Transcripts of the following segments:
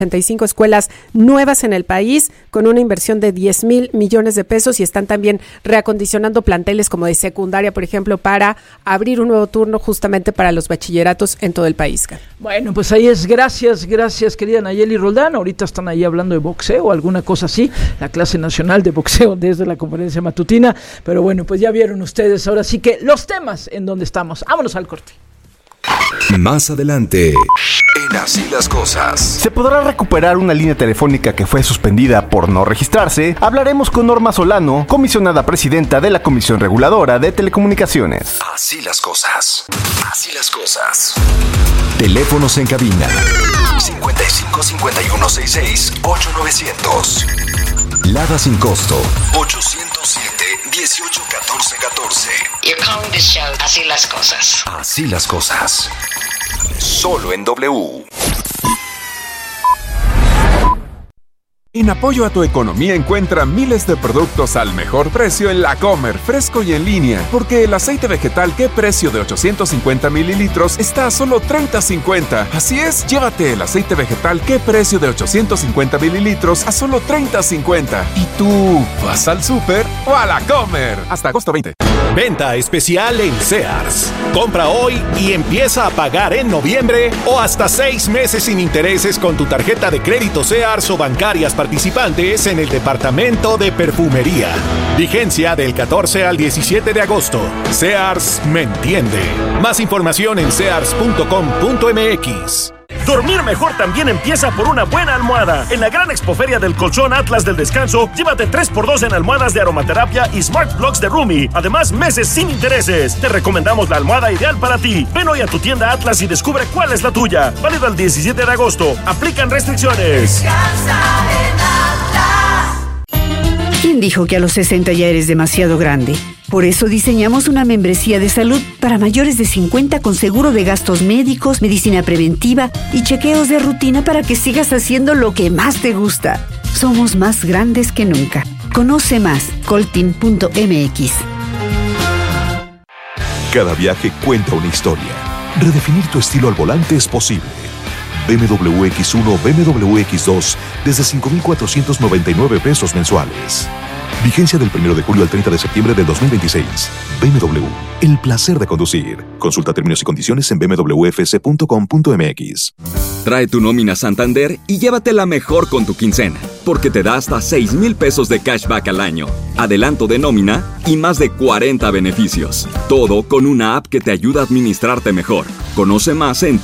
85 escuelas nuevas en el país con una inversión de 10,000 millones de pesos y están también reacondicionando planteles como de secundaria, por ejemplo, para abrir un nuevo turno justamente para los bachilleratos en todo el país. Bueno, pues ahí es. Gracias, querida Nayeli Roldán. Ahorita están ahí hablando de boxeo, alguna cosa así, la clase nacional de boxeo desde la conferencia matutina, pero bueno, pues ya vieron ustedes ahora sí que los temas en donde estamos. Vámonos al corte. Más adelante, en Así las Cosas. ¿Se podrá recuperar una línea telefónica que fue suspendida por no registrarse? Hablaremos con Norma Solano, comisionada presidenta de la Comisión Reguladora de Telecomunicaciones. Así las cosas. Así las cosas. Teléfonos en cabina. 55 51 66 8900. Lada sin costo. 807 18 14 14. You're calling this show Así las Cosas. Así las cosas. Solo en W. En apoyo a tu economía encuentra miles de productos al mejor precio en La Comer, fresco y en línea. Porque el aceite vegetal ¿Qué precio? De 850 mililitros está a solo $30.50. Así es, llévate el aceite vegetal ¿Qué precio? De 850 mililitros a solo $30.50. ¿Y tú vas al súper o a La Comer? Hasta agosto 20. Venta especial en Sears. Compra hoy y empieza a pagar en noviembre o hasta 6 meses sin intereses con tu tarjeta de crédito Sears o bancarias participantes en el departamento de perfumería. Vigencia del 14 al 17 de agosto. Sears me entiende. Más información en sears.com.mx. Dormir mejor también empieza por una buena almohada. En la gran expoferia del colchón Atlas del Descanso, llévate 3x2 en almohadas de aromaterapia y Smart Blocks de Rumi. Además, meses sin intereses. Te recomendamos la almohada ideal para ti. Ven hoy a tu tienda Atlas y descubre cuál es la tuya. Válido el 17 de agosto. Aplican restricciones. ¿Quién dijo que a los 60 ya eres demasiado grande? Por eso diseñamos una membresía de salud para mayores de 50 con seguro de gastos médicos, medicina preventiva y chequeos de rutina para que sigas haciendo lo que más te gusta. Somos más grandes que nunca. Conoce más, colteam.mx. Cada viaje cuenta una historia. Redefinir tu estilo al volante es posible. BMW X1, BMW X2 desde 5,499 pesos mensuales. Vigencia del 1 de julio al 30 de septiembre del 2026. BMW, el placer de conducir. Consulta términos y condiciones en bmwfc.com.mx. Trae tu nómina Santander y llévatela mejor con tu quincena, porque te da hasta 6,000 pesos de cashback al año, adelanto de nómina y más de 40 beneficios. Todo con una app que te ayuda a administrarte mejor. Conoce más en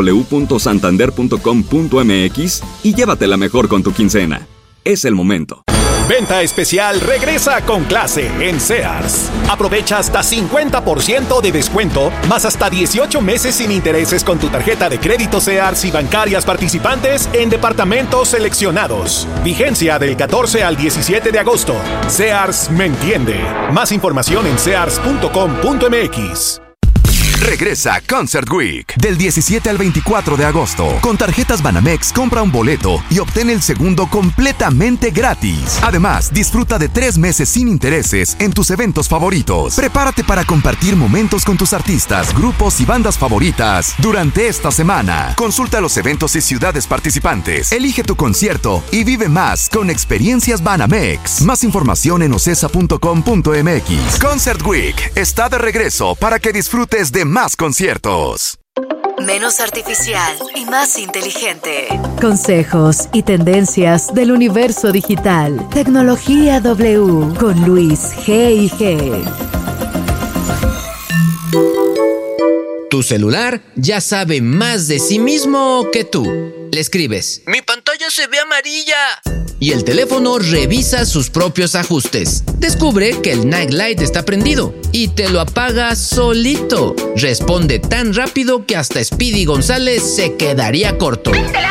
www.santander.com.mx y llévatela mejor con tu quincena. Es el momento. Venta especial regresa con clase en Sears. Aprovecha hasta 50% de descuento, más hasta 18 meses sin intereses con tu tarjeta de crédito Sears y bancarias participantes en departamentos seleccionados. Vigencia del 14 al 17 de agosto. Sears me entiende. Más información en sears.com.mx. Regresa Concert Week del 17 al 24 de agosto. Con tarjetas Banamex compra un boleto y obtén el segundo completamente gratis. Además, disfruta de 3 meses sin intereses en tus eventos favoritos. Prepárate para compartir momentos con tus artistas, grupos y bandas favoritas durante esta semana. Consulta los eventos y ciudades participantes. Elige tu concierto y vive más con experiencias Banamex. Más información en ocesa.com.mx. Concert Week está de regreso para que disfrutes de más conciertos. Menos artificial y más inteligente. Consejos y tendencias del universo digital. Tecnología W con Luis G&G. Tu celular ya sabe más de sí mismo que tú. Le escribes: "Mi pantalla se ve amarilla", y el teléfono revisa sus propios ajustes. Descubre que el night light está prendido y te lo apaga solito. Responde tan rápido que hasta Speedy González se quedaría corto.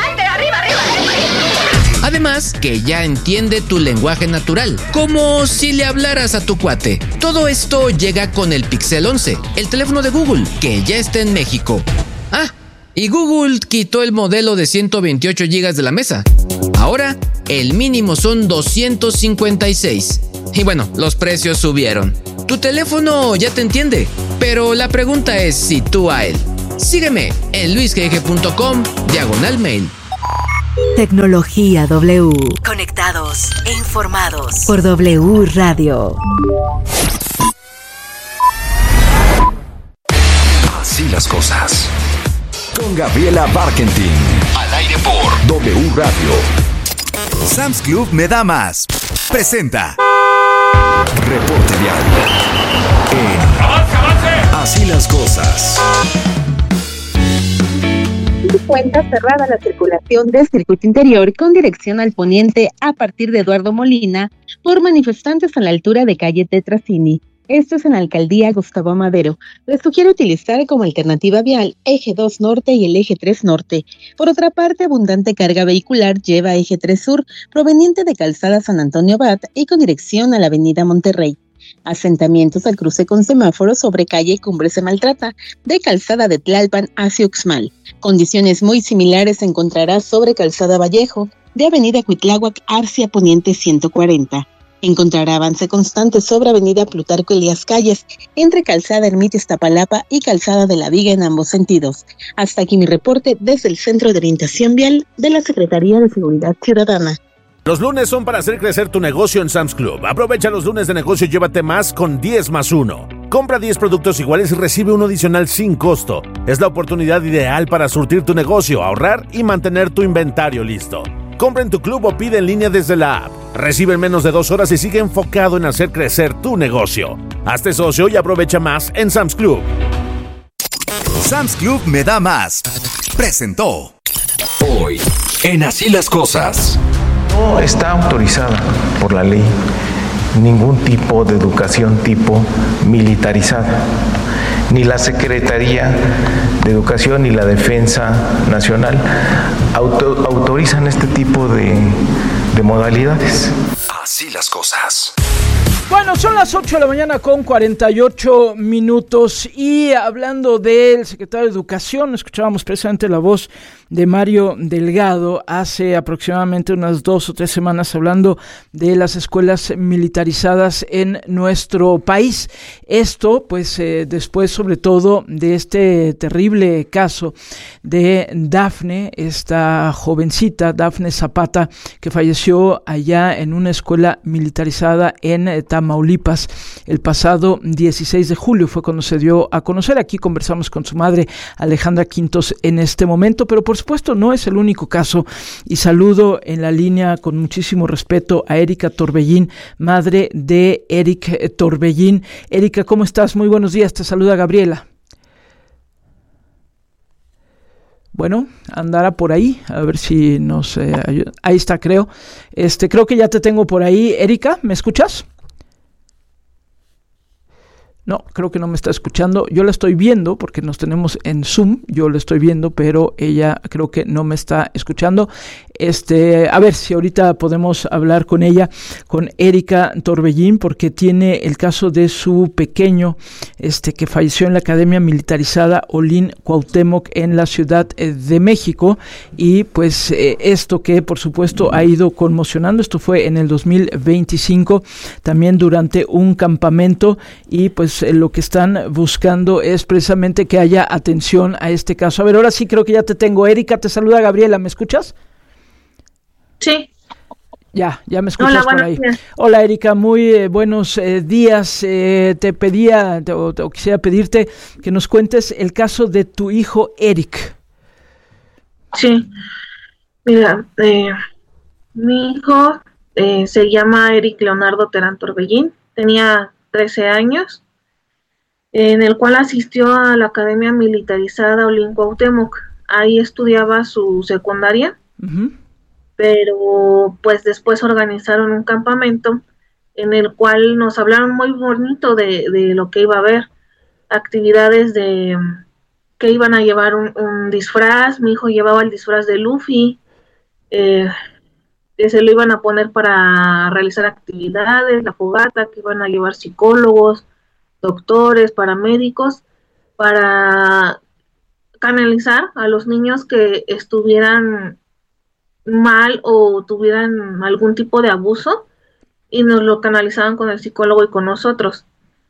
Además, que ya entiende tu lenguaje natural, como si le hablaras a tu cuate. Todo esto llega con el Pixel 11, el teléfono de Google, que ya está en México. Y Google quitó el modelo de 128 GB de la mesa. Ahora, el mínimo son 256. Y bueno, los precios subieron. Tu teléfono ya te entiende, pero la pregunta es si tú a él. Sígueme en luisgg.com/mail. Tecnología W. Conectados e informados. Por W Radio. Así las cosas. Con Gabriela Barkentin. Al aire por W Radio. Sam's Club me da más. Presenta Reporte Vial. Así las cosas. Cuenta cerrada la circulación del circuito interior con dirección al poniente a partir de Eduardo Molina por manifestantes a la altura de calle Tetrasini. Esto es en la alcaldía Gustavo Madero. Les sugiero utilizar como alternativa vial eje 2 norte y el eje 3 norte. Por otra parte, abundante carga vehicular lleva eje 3 sur proveniente de calzada San Antonio Abad y con dirección a la avenida Monterrey. Asentamientos al cruce con semáforos sobre calle Cumbres de Maltrata, de calzada de Tlalpan hacia Uxmal. Condiciones muy similares se encontrará sobre calzada Vallejo, de avenida Cuitláhuac hacia poniente 140. Encontrará avance constante sobre avenida Plutarco Elías Calles, entre calzada Ermita Iztapalapa y calzada de la Viga en ambos sentidos. Hasta aquí mi reporte desde el Centro de Orientación Vial de la Secretaría de Seguridad Ciudadana. Los lunes son para hacer crecer tu negocio en Sam's Club. Aprovecha los lunes de negocio y llévate más con 10 más 1. Compra 10 productos iguales y recibe uno adicional sin costo. Es la oportunidad ideal para surtir tu negocio, ahorrar y mantener tu inventario listo. Compra en tu club o pide en línea desde la app. Recibe en menos de 2 horas y sigue enfocado en hacer crecer tu negocio. Hazte socio y aprovecha más en Sam's Club. Sam's Club me da más. Presentó. Hoy, en Así las cosas. No está autorizada por la ley ningún tipo de educación tipo militarizada. Ni la Secretaría de Educación ni la Defensa Nacional autorizan este tipo de modalidades. Así las cosas. Bueno, son las 8 de la mañana con 48 minutos y hablando del secretario de Educación, escuchábamos precisamente la voz de Mario Delgado hace aproximadamente unas 2 o 3 semanas hablando de las escuelas militarizadas en nuestro país. Esto, pues, después sobre todo de este terrible caso de Dafne, esta jovencita, Dafne Zapata, que falleció allá en una escuela militarizada en Tamaulipas el pasado 16 de julio, fue cuando se dio a conocer. Aquí conversamos con su madre, Alejandra Quintos, en este momento, pero por supuesto no es el único caso, y saludo en la línea con muchísimo respeto a Erika Torbellín, madre de Eric Torbellín. Erika, ¿cómo estás? Muy buenos días, te saluda Gabriela. Bueno, andará por ahí, a ver si nos ayuda. Ahí está, creo. Creo que ya te tengo por ahí. Erika, ¿me escuchas? No, creo que no me está escuchando. Yo la estoy viendo porque nos tenemos en Zoom. Yo la estoy viendo, pero ella creo que no me está escuchando. A ver si ahorita podemos hablar con ella, con Erika Torbellín, porque tiene el caso de su pequeño, que falleció en la Academia Militarizada Olin Cuauhtémoc en la Ciudad de México. Y pues esto que por supuesto ha ido conmocionando. Esto fue en el 2025, también durante un campamento, y pues lo que están buscando es precisamente que haya atención a este caso. A ver, ahora sí creo que ya te tengo. Erika, te saluda Gabriela, ¿me escuchas? Sí. Ya me escuchas. Hola, por ahí. Días. Hola Erika, muy buenos días. Te pedía o quisiera pedirte que nos cuentes el caso de tu hijo Eric. Sí, mira, mi hijo se llama Eric Leonardo Terán Torbellín, tenía 13 años, en el cual asistió a la Academia Militarizada Olin Cuauhtémoc. Ahí estudiaba su secundaria. Uh-huh. Pero pues después organizaron un campamento en el cual nos hablaron muy bonito de lo que iba a haber, actividades de que iban a llevar un disfraz. Mi hijo llevaba el disfraz de Luffy, que se lo iban a poner para realizar actividades, la fogata, que iban a llevar psicólogos, doctores, paramédicos, para canalizar a los niños que estuvieran mal o tuvieran algún tipo de abuso, y nos lo canalizaban con el psicólogo y con nosotros.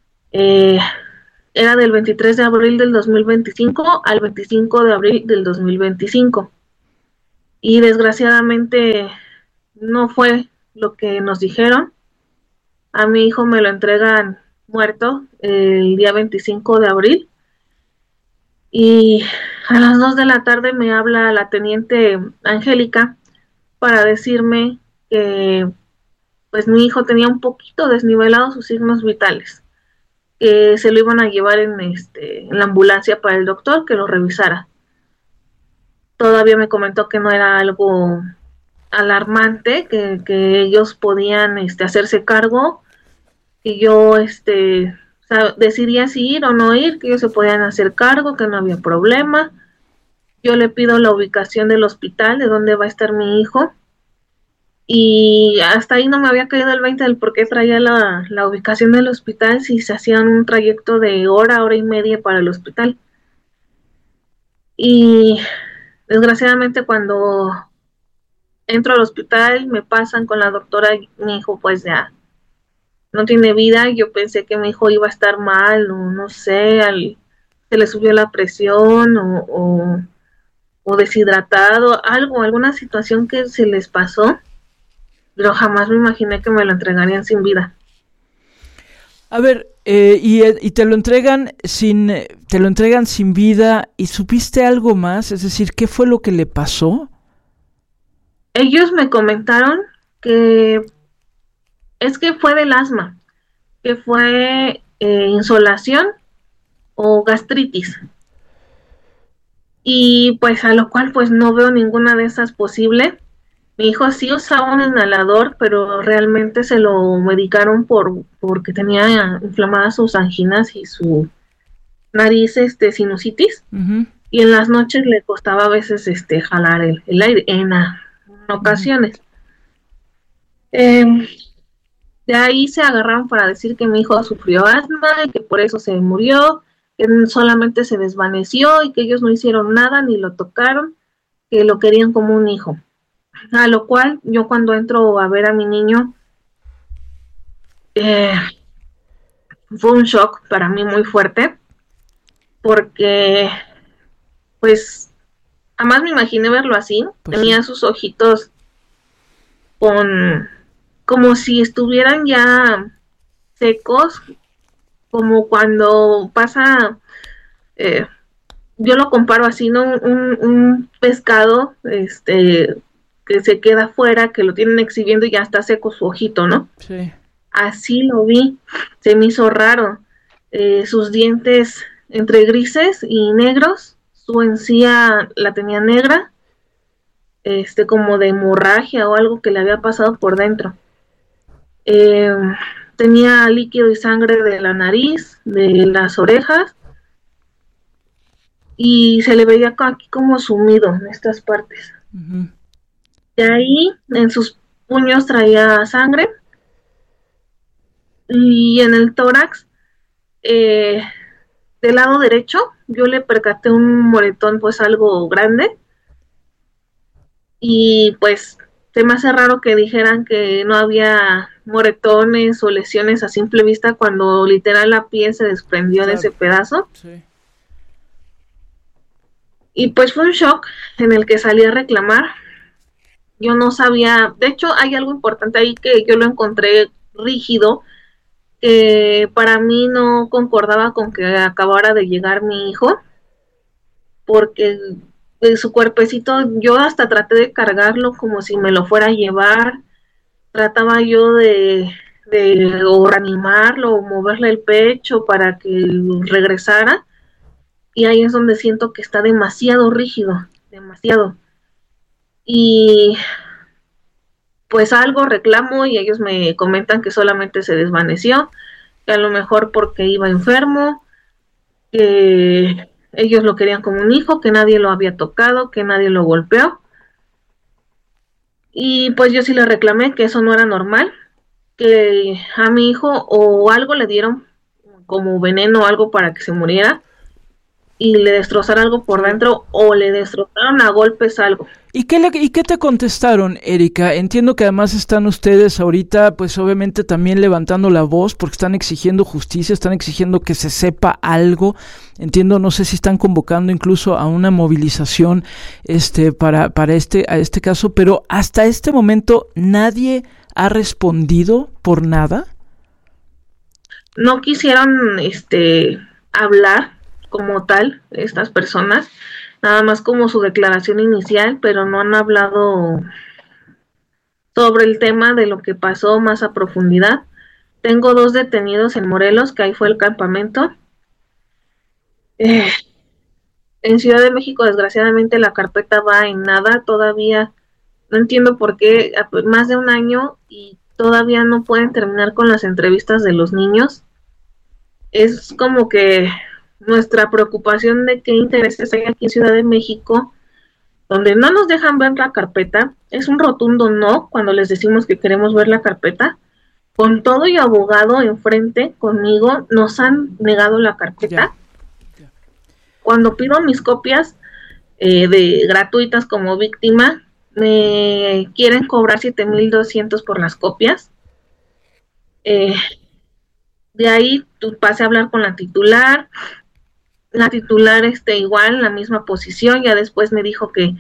Era del 23 de abril del 2025 al 25 de abril del 2025. y desgraciadamente no fue lo que nos dijeron. A mi hijo me lo entregan muerto el día 25 de abril y a las 2 de la tarde me habla la teniente Angélica para decirme que pues mi hijo tenía un poquito desnivelados sus signos vitales, que se lo iban a llevar en la ambulancia para el doctor que lo revisara. Todavía me comentó que no era algo alarmante, que ellos podían hacerse cargo, que yo decidía si ir o no ir, que ellos se podían hacer cargo, que no había problema. Yo le pido la ubicación del hospital, de dónde va a estar mi hijo, y hasta ahí no me había caído el 20 del por qué traía la ubicación del hospital si se hacían un trayecto de hora y media para el hospital. Y desgraciadamente cuando entro al hospital me pasan con la doctora y mi hijo pues ya no tiene vida. Yo pensé que mi hijo iba a estar mal o no sé, se le subió la presión o deshidratado, alguna situación que se les pasó, pero jamás me imaginé que me lo entregarían sin vida. A ver, y te lo entregan sin vida, ¿y supiste algo más? Es decir, ¿qué fue lo que le pasó? Ellos me comentaron que es que fue del asma, que fue insolación o gastritis. Y pues a lo cual pues no veo ninguna de esas posible. Mi hijo sí usaba un inhalador, pero realmente se lo medicaron porque tenía inflamadas sus anginas y su nariz sinusitis. Uh-huh. Y en las noches le costaba a veces jalar el aire en ocasiones. De ahí se agarraron para decir que mi hijo sufrió asma y que por eso se murió, que solamente se desvaneció y que ellos no hicieron nada ni lo tocaron, que lo querían como un hijo. A lo cual yo cuando entro a ver a mi niño fue un shock para mí muy fuerte, porque pues jamás me imaginé verlo así. Pues tenía sí. Sus ojitos como si estuvieran ya secos, como cuando pasa, yo lo comparo así, ¿no? Un pescado, que se queda afuera, que lo tienen exhibiendo y ya está seco su ojito, ¿no? Sí. Así lo vi, se me hizo raro. Sus dientes entre grises y negros, su encía la tenía negra, como de hemorragia o algo que le había pasado por dentro. Tenía líquido y sangre de la nariz, de las orejas, y se le veía aquí como sumido en estas partes. Uh-huh. De ahí, en sus puños traía sangre, y en el tórax, del lado derecho, yo le percaté un moretón pues algo grande, y pues se me hace raro que dijeran que no había moretones o lesiones a simple vista cuando literal la piel se desprendió de ese pedazo. Sí. Y pues fue un shock en el que salí a reclamar. Yo no sabía, de hecho hay algo importante ahí que yo lo encontré rígido, que para mí no concordaba con que acabara de llegar mi hijo, porque de su cuerpecito yo hasta traté de cargarlo como si me lo fuera a llevar, trataba yo de o reanimarlo o moverle el pecho para que regresara, y ahí es donde siento que está demasiado rígido, demasiado. Y pues algo reclamo y ellos me comentan que solamente se desvaneció, que a lo mejor porque iba enfermo, que ellos lo querían como un hijo, que nadie lo había tocado, que nadie lo golpeó. Y pues yo sí le reclamé que eso no era normal, que a mi hijo o algo le dieron como veneno o algo para que se muriera, y le destrozara algo por dentro o le destrozaron a golpes algo. ¿Y qué te contestaron, Erika? Entiendo que además están ustedes ahorita, pues obviamente también levantando la voz porque están exigiendo justicia, están exigiendo que se sepa algo. Entiendo, no sé si están convocando incluso a una movilización para este caso, pero hasta este momento nadie ha respondido por nada. No quisieron hablar como tal estas personas, nada más como su declaración inicial, pero no han hablado sobre el tema de lo que pasó más a profundidad. Tengo 2 detenidos en Morelos, que ahí fue el campamento. En Ciudad de México, desgraciadamente, la carpeta va en nada, todavía no entiendo por qué, más de un año y todavía no pueden terminar con las entrevistas de los niños. Es como que nuestra preocupación de qué intereses hay aquí en Ciudad de México, donde no nos dejan ver la carpeta, es un rotundo no cuando les decimos que queremos ver la carpeta, con todo y abogado enfrente conmigo, nos han negado la carpeta. Cuando pido mis copias de gratuitas como víctima, me quieren cobrar 7,200 por las copias. De ahí pasé a hablar con la titular igual, la misma posición, ya después me dijo que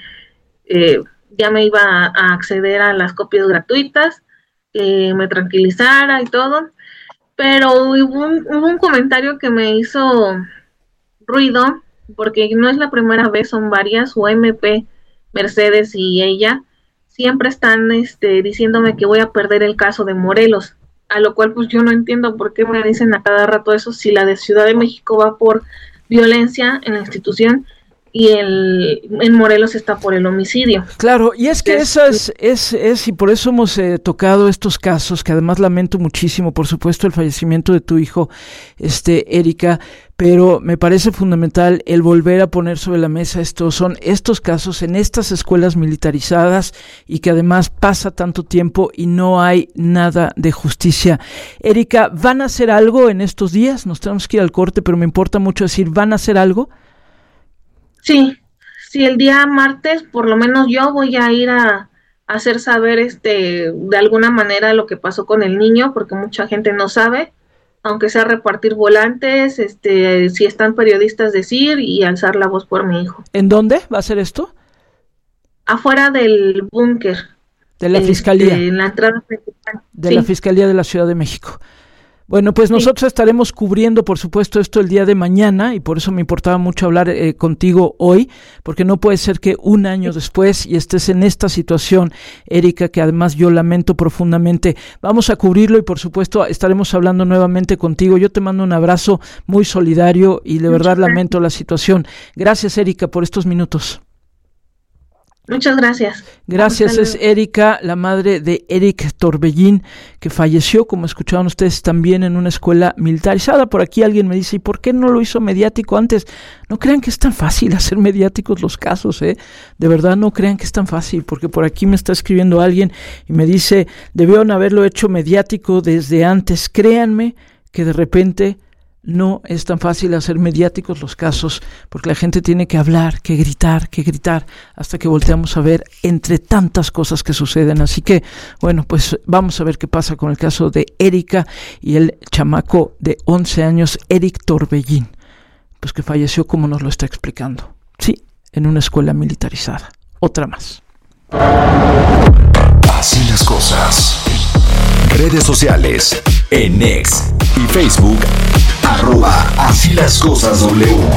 ya me iba a acceder a las copias gratuitas, que me tranquilizara y todo, pero hubo un comentario que me hizo ruido, porque no es la primera vez, son varias, UMP, Mercedes y ella, siempre están diciéndome que voy a perder el caso de Morelos, a lo cual pues yo no entiendo por qué me dicen a cada rato eso, si la de Ciudad de México va por violencia en la institución y en Morelos está por el homicidio. Claro, y es que esa es y por eso hemos tocado estos casos, que además lamento muchísimo, por supuesto, el fallecimiento de tu hijo, Erika, pero me parece fundamental el volver a poner sobre la mesa estos casos en estas escuelas militarizadas y que además pasa tanto tiempo y no hay nada de justicia. Erika, ¿van a hacer algo en estos días? Nos tenemos que ir al corte, pero me importa mucho decir, ¿van a hacer algo? Sí, el día martes por lo menos yo voy a ir a hacer saber de alguna manera lo que pasó con el niño, porque mucha gente no sabe, aunque sea repartir volantes, si están periodistas decir y alzar la voz por mi hijo. ¿En dónde va a ser esto? Afuera del búnker. De la Fiscalía. En la entrada principal. De la Fiscalía de la Ciudad de México. Bueno, pues nosotros estaremos cubriendo, por supuesto, esto el día de mañana y por eso me importaba mucho hablar contigo hoy, porque no puede ser que un año después y estés en esta situación, Erika, que además yo lamento profundamente. Vamos a cubrirlo y por supuesto estaremos hablando nuevamente contigo. Yo te mando un abrazo muy solidario y de verdad lamento la situación. Gracias, Erika, por estos minutos. Muchas gracias. Gracias, es Erika, la madre de Eric Torbellín, que falleció, como escuchaban ustedes, también en una escuela militarizada. Por aquí alguien me dice, ¿y por qué no lo hizo mediático antes? No crean que es tan fácil hacer mediáticos los casos, De verdad no crean que es tan fácil, porque por aquí me está escribiendo alguien y me dice, debieron haberlo hecho mediático desde antes. Créanme que de repente no es tan fácil hacer mediáticos los casos, porque la gente tiene que hablar, que gritar, hasta que volteamos a ver entre tantas cosas que suceden. Así que, bueno, pues vamos a ver qué pasa con el caso de Erika y el chamaco de 11 años, Eric Torbellín, pues que falleció como nos lo está explicando. Sí, en una escuela militarizada. Otra más. Así las cosas. Redes sociales, en X y Facebook, @Así las cosas W.